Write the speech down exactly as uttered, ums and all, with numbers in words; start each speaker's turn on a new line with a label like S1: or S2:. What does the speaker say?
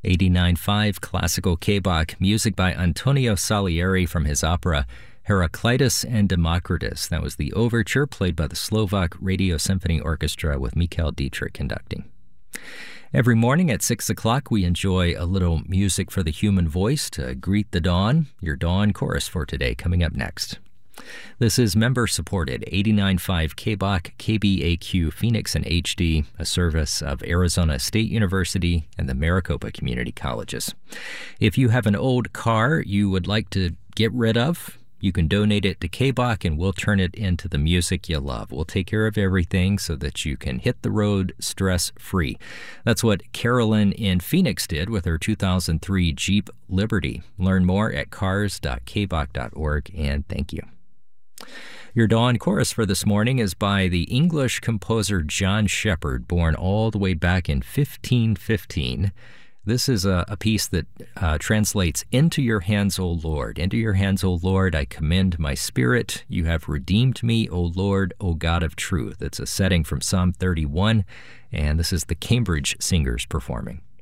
S1: eighty-nine point five Classical K-Bach, music by Antonio Salieri from his opera Heraclitus and Democritus. That was the overture played by the Slovak Radio Symphony Orchestra with Mikhail Dietrich conducting. Every morning at six o'clock, we enjoy a little music for the human voice to greet the dawn. Your dawn chorus for today coming up next. This is member-supported eighty-nine point five K-Bach, K B A Q Phoenix and H D, a service of Arizona State University and the Maricopa Community Colleges. If you have an old car you would like to get rid of, you can donate it to K-Bach and we'll turn it into the music you love. We'll take care of everything so that you can hit the road stress-free. That's what Carolyn in Phoenix did with her two thousand three Jeep Liberty. Learn more at cars dot k bach dot org, and thank you. Your dawn chorus for this morning is by the English composer John Shepherd, born all the way back in fifteen fifteen. This is a, a piece that uh, translates, "Into your hands, O Lord. Into your hands, O Lord, I commend my spirit. You have redeemed me, O Lord, O God of truth." It's a setting from Psalm thirty-one, and this is the Cambridge Singers performing.